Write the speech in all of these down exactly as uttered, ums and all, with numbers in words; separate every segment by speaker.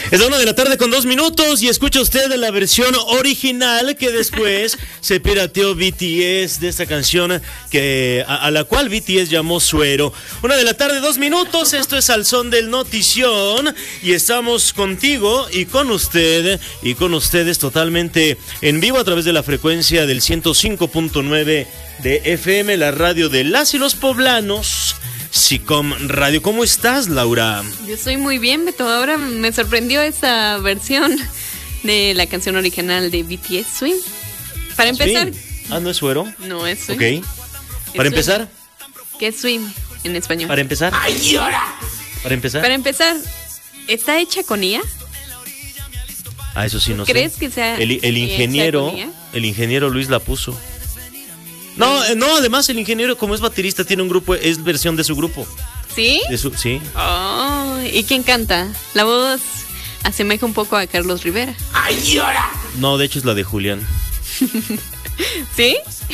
Speaker 1: Es la una de la tarde con dos minutos y escucha usted la versión original que después se pirateó B T S de esta canción que, a, a la cual B T S llamó Suero. Una de la tarde, dos minutos, esto es Al Son del Notición y estamos contigo y con usted y con ustedes totalmente en vivo a través de la frecuencia del ciento cinco punto nueve de F M, la radio de las y los poblanos. SICOM Radio. ¿Cómo estás, Laura?
Speaker 2: Yo estoy muy bien, Beto. Ahora me sorprendió esa versión de la canción original de B T S, Swim. Para empezar...
Speaker 1: Swim. Ah, ¿no es Suero?
Speaker 2: No, es Swim.
Speaker 1: Ok.
Speaker 2: Es
Speaker 1: Para
Speaker 2: swim.
Speaker 1: empezar...
Speaker 2: ¿Qué es Swim en español?
Speaker 1: Para empezar... ¡Ay, ahora! Para empezar...
Speaker 2: Para empezar, ¿está hecha con I A?
Speaker 1: Ah, eso sí no
Speaker 2: ¿Crees
Speaker 1: sé.
Speaker 2: que sea
Speaker 1: El, el ingeniero...
Speaker 2: hecha con I A?
Speaker 1: El ingeniero Luis la puso. No, eh, no, además el ingeniero, como es baterista, tiene un grupo, es versión de su grupo.
Speaker 2: ¿Sí?
Speaker 1: De su, sí.
Speaker 2: Oh, ¿y quién canta? La voz asemeja un poco a Carlos Rivera.
Speaker 1: ¡Ay, ahora! No, de hecho es la de Julián.
Speaker 2: ¿Sí?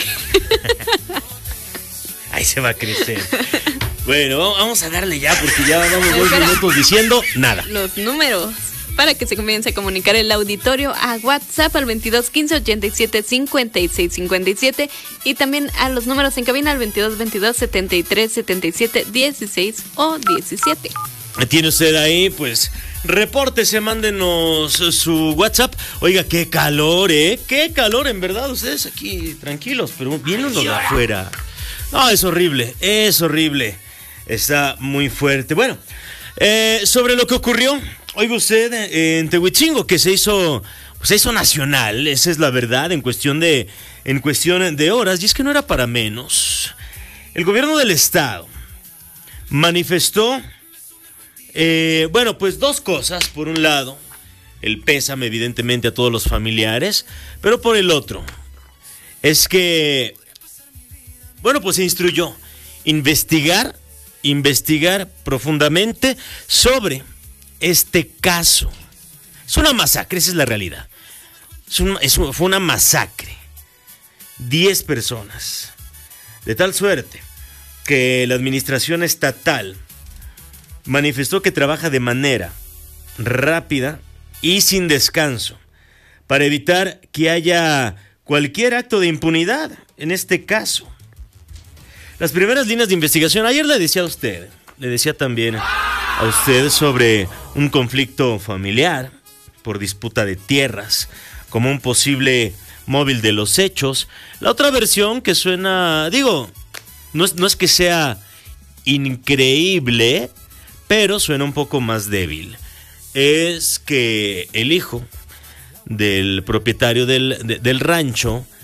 Speaker 1: Ahí se va a crecer. Bueno, vamos a darle ya, porque ya vamos dos
Speaker 2: Espera.
Speaker 1: minutos diciendo nada.
Speaker 2: Los números para que se comience a comunicar el auditorio a WhatsApp al veintidós quince ochenta y siete cincuenta y seis cincuenta y siete y también a los números en cabina al veintidós veintidós setenta y tres setenta y siete dieciséis o diecisiete.
Speaker 1: Tiene usted ahí, pues, repórtese, mándenos su WhatsApp. Oiga, qué calor, ¿eh? Qué calor, en verdad, ustedes aquí tranquilos, pero vienen los de afuera. No, es horrible, es horrible. Está muy fuerte. Bueno, eh, sobre lo que ocurrió, oiga usted, eh, en Tehuitzingo, que se hizo, pues se hizo nacional, esa es la verdad, en cuestión de, en cuestión de horas, y es que no era para menos. El gobierno del estado manifestó, eh, bueno, pues dos cosas. Por un lado, el pésame evidentemente a todos los familiares, pero por el otro, es que, bueno, pues se instruyó investigar, investigar profundamente sobre este caso. Es una masacre, esa es la realidad. Es un, es un, fue una masacre. Diez personas. De tal suerte que la administración estatal manifestó que trabaja de manera rápida y sin descanso para evitar que haya cualquier acto de impunidad en este caso. Las primeras líneas de investigación, ayer le decía a usted, le decía también a usted sobre un conflicto familiar por disputa de tierras, como un posible móvil de los hechos. La otra versión que suena, digo, no es, no es que sea increíble, pero suena un poco más débil. Es que el hijo del propietario del, de, del rancho